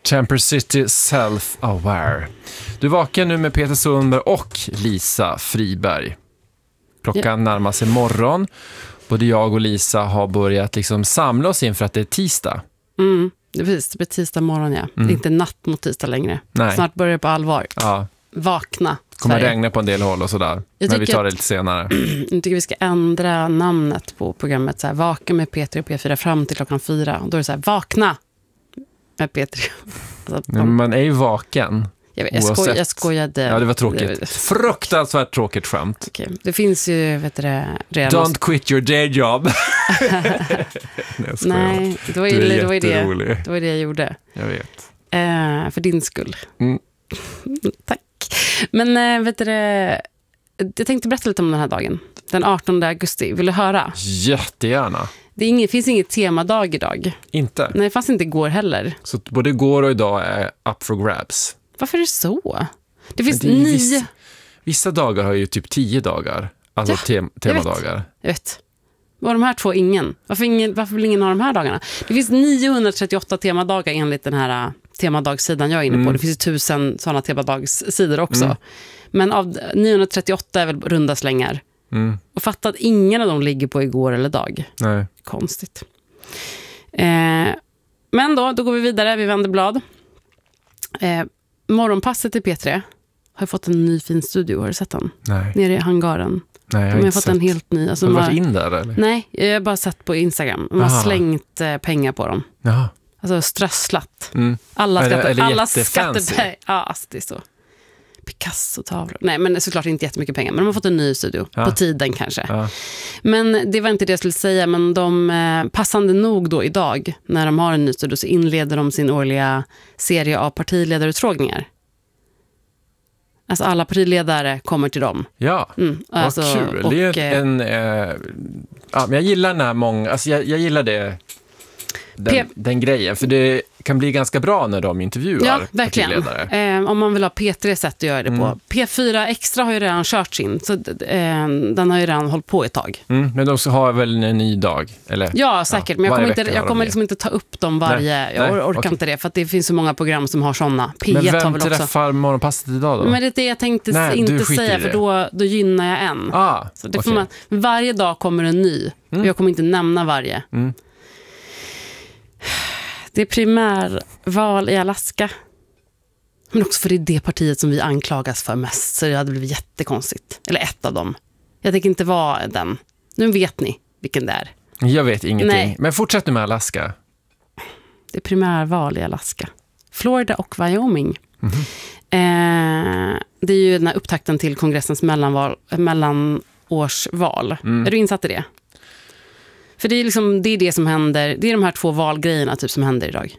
Temper City Self-Aware. Du vakar nu med Peter Sundberg och Lisa Friberg. Klockan närmar sig morgon. Både jag och Lisa har börjat liksom samla oss in för att det är tisdag. Det blir tisdag morgon, ja. Det är inte natt mot tisdag längre. Nej. Snart börjar det på allvar. Ja. Vakna, Kommer Sverige. regna på en del håll och sådär. Men vi tar det lite senare. Jag tycker vi ska ändra namnet på programmet. Så här, Vaka med Peter och P4 fram till klockan 4. Då är det så här, vakna med Peter. Alltså, Man är ju vaken. Jag skojade. Ja, det var tråkigt. Fruktansvärt tråkigt skämt. Okay. Det finns ju, redan... Don't quit your day job. Nej, det var det jag gjorde. Jag vet. För din skull. Tack. Men jag tänkte berätta lite om den här dagen. Den 18 augusti. Vill du höra? Jättegärna. Det finns inget temadag idag. Inte? Nej, det fanns inte igår heller. Så både igår och idag är up for grabs. Varför är det så? Det finns 9... Vissa dagar har ju typ 10 dagar. Alltså temadagar. Jag vet. Var de här 2 ingen? Varför vill ingen ha de här dagarna? Det finns 938 temadagar enligt den här temadagssidan jag är inne på. Det finns 1000 sådana temadagssidor också. Men av 938 är väl runda slängar. Och fatta att ingen av dem ligger på igår eller dag. Nej. Konstigt. Men då går vi vidare. Vi vänder blad. Morgonpasset i P3 har fått en ny fin studio. Har du sett den? Nej. Nere i hangaren. Nej, De har fått en helt ny. Alltså, har du varit in där eller? Nej, jag har bara sett på Instagram. De har slängt pengar på dem. Jaha. Alltså strösslat. Alla skattepengar. Ja, alltså det är så. Picasso-tavlor. Nej, men såklart inte jättemycket pengar. Men de har fått en ny studio. På tiden kanske. Ja. Men det var inte det jag skulle säga. Men de, passande nog då idag, när de har en ny studio, så inleder de sin årliga serie av partiledarutfrågningar. Alltså alla partiledare kommer till dem. Ja, alltså, vad kul. Det är men jag gillar den här alltså jag gillar det. Den grejen, för det kan bli ganska bra när de intervjuar partiledare. Om man vill ha P3 sätt att göra det på. P4 Extra har ju redan kört sin, så den har ju redan hållit på ett tag. Men de har väl en ny dag? Eller? Ja, säkert. Men jag kommer liksom inte ta upp dem varje... Jag orkar inte det, för att det finns så många program som har sådana. P1 men vem har väl också... träffar morgonpasset idag då? Men det är det jag tänkte inte säga, för då gynnar jag en. Så det får varje dag kommer en ny. Och jag kommer inte nämna varje. Det är primärval i Alaska. Men också för det är det partiet som vi anklagas för mest. Så det hade blivit jättekonstigt. Eller ett av dem. Jag tänker inte vara den. Nu vet ni vilken det är. Jag vet ingenting. Nej. Men fortsätt nu med Alaska. Det är primärval i Alaska. Florida och Wyoming. Det är ju den här upptakten till kongressens mellanårsval. Är du insatt i det? För det är liksom det som händer. Det är de här 2 valgrejerna typ som händer idag.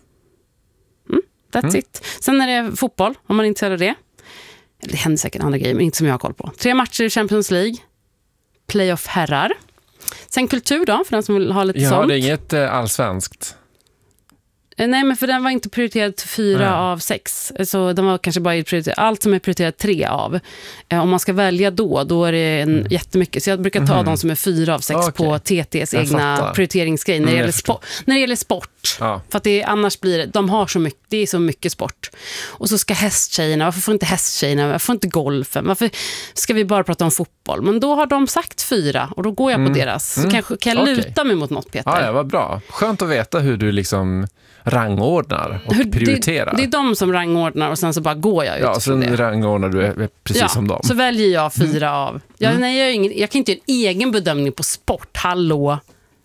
That's it. Sen är det fotboll, om man är intresserad av det. Det händer säkert andra grejer, men inte som jag har koll på. 3 matcher i Champions League. Playoff herrar. Sen kultur då, för den som vill ha lite sånt. Ja, det är inget allsvenskt. Nej, men för den var inte prioriterad 4 av 6. Så den var kanske bara prioriterad, allt som är prioriterat 3 av. Om man ska välja då är det jättemycket. Så jag brukar ta de som är 4 av 6 på TTs egna prioriteringsgrej när det gäller sport. Ja. För att annars blir det, de har så mycket, det är så mycket sport. Och så ska hästtjejerna, varför får inte hästtjejerna, varför får inte golfen, varför ska vi bara prata om fotboll? Men då har de sagt 4 och då går jag på deras. Så kan jag luta mig mot något, Peter. Ja, vad bra. Skönt att veta hur du liksom rangordnar och prioriterar. Det är de som rangordnar och sen så bara går jag ut. Ja, sen rangordnar du precis som dem. Så väljer jag 4 av. Nej, jag kan inte göra en egen bedömning på sport. Hallå.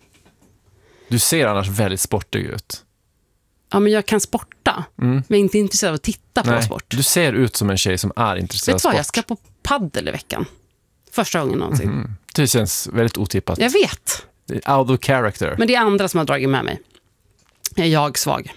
Du ser annars väldigt sportig ut. Ja, men jag kan sporta. Men jag är inte intresserad av att titta på sport. Du ser ut som en tjej som är intresserad av sport. Jag ska på paddel i veckan. Första gången någonsin. Det känns väldigt otippat. Jag vet. Out of character. Men det är andra som har dragit med mig. Jag svag.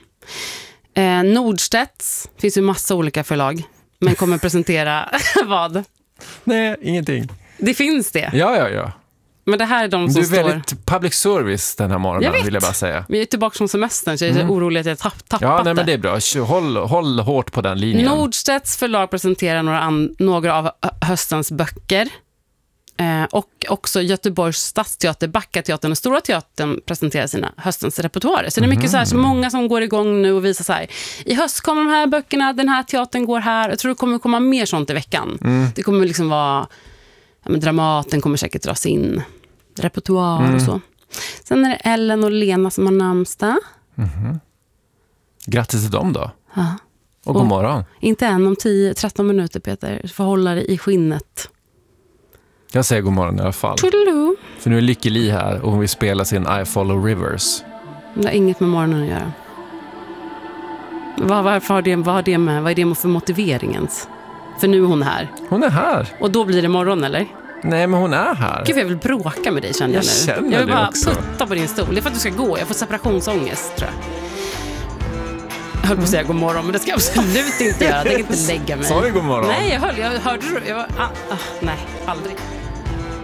Nordstedts finns ju massa olika förlag, men kommer presentera vad? Nej, ingenting. Det finns det. Ja. Men det här är de som står... Du är väldigt public service den här morgonen, vill jag bara säga. Vi är tillbaka från semestern, så jag är orolig att jag tappat det. Ja, nej, men det är bra. Håll hårt på den linjen. Nordstedts förlag presenterar några av höstens böcker. Och också Göteborgs stadsteater, Backateatern och Stora teatern presenterar sina höstens repertoarer. Så det är mycket så här, så många som går igång nu och visar så här, i höst kommer de här böckerna, den här teatern går här. Jag tror det kommer komma mer sånt i veckan. Det kommer liksom vara, Dramaten kommer säkert dras in, repertoar och så. Sen är det Ellen och Lena som har namnsdag. Grattis till dem då. Ja. Och god morgon. Inte än, om 10-13 minuter, Peter. Du får hålla dig i skinnet. Jag säger god morgon i alla fall. Toodaloo. För nu är Lykke Li här och hon vill spela sin I Follow Rivers. Det har inget med morgonen att göra. Vad är det för motiveringens? För nu är hon här. Hon är här. Och då blir det morgon, eller? Nej, men hon är här. Gud, jag vill bråka med dig, känner jag nu. Jag vill bara putta på din stol. Det är för att du ska gå. Jag får separationsångest, tror jag. Jag höll på att säga god morgon, men det ska jag absolut inte göra. Jag tänker inte lägga mig. Sa du god morgon? Nej, jag hörde. Nej, aldrig.